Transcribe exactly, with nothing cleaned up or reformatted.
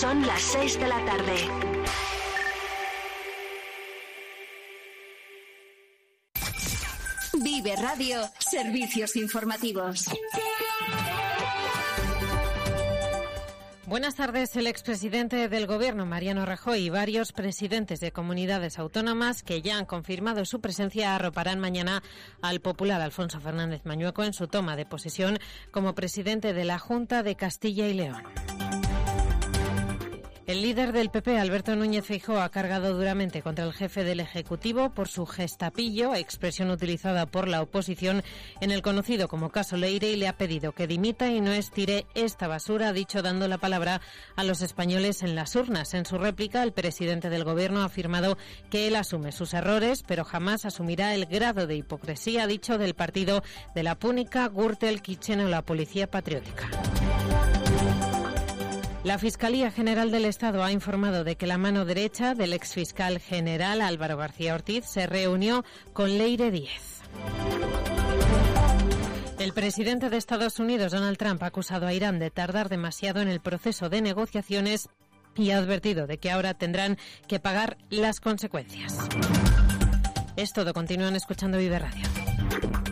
Son las seis de la tarde. Vive Radio, servicios informativos. Buenas tardes. El expresidente del Gobierno, Mariano Rajoy, y varios presidentes de comunidades autónomas que ya han confirmado su presencia arroparán mañana al popular Alfonso Fernández Mañueco en su toma de posesión como presidente de la Junta de Castilla y León. El líder del P P, Alberto Núñez Feijóo, ha cargado duramente contra el jefe del Ejecutivo por su gestapillo, expresión utilizada por la oposición en el conocido como caso Leire, y le ha pedido que dimita y no estire esta basura, ha dicho, dando la palabra a los españoles en las urnas. En su réplica, el presidente del Gobierno ha afirmado que él asume sus errores, pero jamás asumirá el grado de hipocresía, ha dicho, del partido de la Púnica, Gürtel, Kitchen o la Policía Patriótica. La Fiscalía General del Estado ha informado de que la mano derecha del exfiscal general Álvaro García Ortiz se reunió con Leire Díez. El presidente de Estados Unidos, Donald Trump, ha acusado a Irán de tardar demasiado en el proceso de negociaciones y ha advertido de que ahora tendrán que pagar las consecuencias. Es todo. Continúan escuchando Vive Radio.